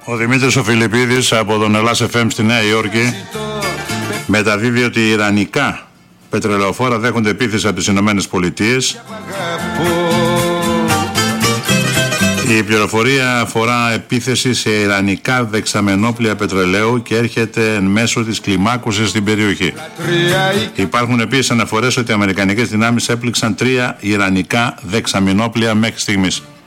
Ο Δημήτρης ο Φιλιππίδης από τον Ελλάς FM στη Νέα Υόρκη μεταδίδει ότι οι ιρανικά πετρελαιοφόρα δέχονται επίθεση από τις Ηνωμένες Πολιτείες. Η πληροφορία αφορά επίθεση σε ιρανικά δεξαμενόπλια πετρελαίου και έρχεται εν μέσω της κλιμάκωσης στην περιοχή. Υπάρχουν επίσης αναφορές ότι οι αμερικανικές δυνάμεις έπληξαν 3 ιρανικά δεξαμενόπλια μέχρι στιγμής.